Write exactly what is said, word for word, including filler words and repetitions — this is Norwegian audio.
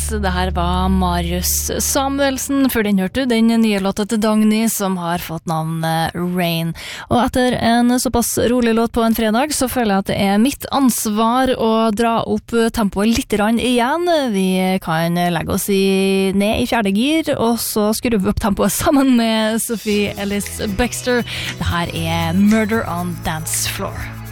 Det her var Marius Samuelsen. Før den hørte du den nye låta til Dagny som har fått navnet Rain. Og etter en såpass rolig låt på en fredag så føler jeg at det er mitt ansvar å dra opp tempoet litt grann igjen. Vi kan legge oss i, ned i fjerde gir og så skrur vi opp tempoet sammen med Sophie Ellis Bextor. Det her er Murder on Dance Floor.